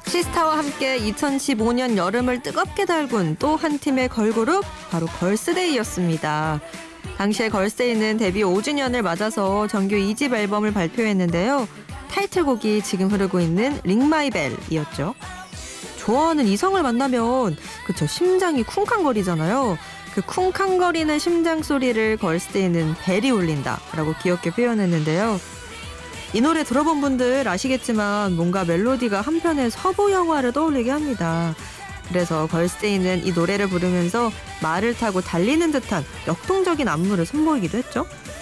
시스타와 함께 2015년 여름을 뜨겁게 달군 또 한 팀의 걸그룹, 바로 걸스데이였습니다. 당시에 걸스데이는 데뷔 5주년을 맞아서 정규 2집 앨범을 발표했는데요. 타이틀곡이 지금 흐르고 있는 링 마이 벨이었죠. 좋아하는 이성을 만나면 그쵸, 심장이 쿵쾅거리잖아요. 그 쿵쾅거리는 심장 소리를 걸스데이는 벨이 울린다 라고 귀엽게 표현했는데요. 이 노래 들어본 분들 아시겠지만 뭔가 멜로디가 한편의 서부 영화를 떠올리게 합니다. 그래서 걸스데이는 이 노래를 부르면서 말을 타고 달리는 듯한 역동적인 안무를 선보이기도 했죠.